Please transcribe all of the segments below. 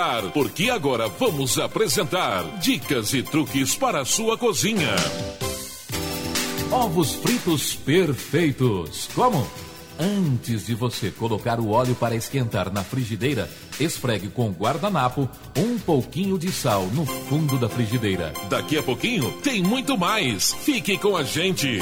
Porque agora vamos apresentar dicas e truques para a sua cozinha. Ovos fritos perfeitos. Como? Antes de você colocar o óleo para esquentar na frigideira, esfregue com guardanapo um pouquinho de sal no fundo da frigideira. Daqui a pouquinho tem muito mais. Fique com a gente.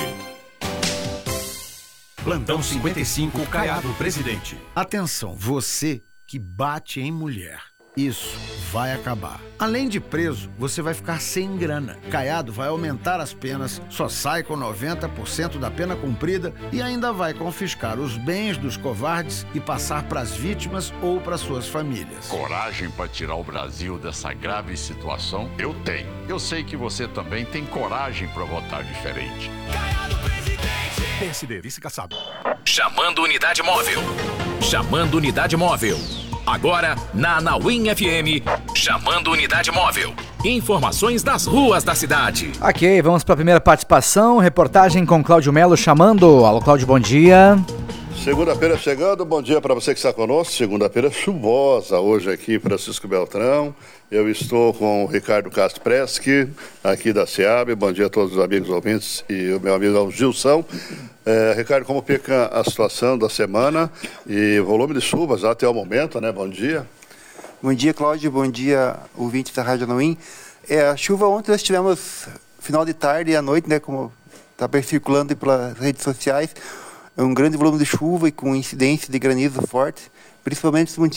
Plantão 55, Caiado Presidente. Atenção, você que bate em mulher. Isso vai acabar. Além de preso, você vai ficar sem grana. Caiado vai aumentar as penas, só sai com 90% da pena cumprida e ainda vai confiscar os bens dos covardes e passar para as vítimas ou para suas famílias. Coragem para tirar o Brasil dessa grave situação? Eu tenho. Eu sei que você também tem coragem para votar diferente. Caiado Presidente. PSD, vice-caçado. Chamando unidade móvel. Chamando unidade móvel. Agora, na Anauim FM, chamando unidade móvel. Informações das ruas da cidade. Ok, vamos para a primeira participação. Reportagem com Cláudio Melo chamando. Alô, Cláudio, bom dia. Segunda-feira chegando, bom dia para você que está conosco. Segunda-feira chuvosa hoje aqui, Francisco Beltrão. Eu estou com o Ricardo Castro Preschi, aqui da SEAB. Bom dia a todos os amigos ouvintes e o meu amigo Gilson. Ricardo, como fica a situação da semana e volume de chuvas até o momento, né? Bom dia. Bom dia, Cláudio. Bom dia, ouvintes da Rádio Anauim. A chuva ontem nós tivemos final de tarde e à noite, né? Como está circulando pelas redes sociais, um grande volume de chuva e com incidência de granizo forte, principalmente nos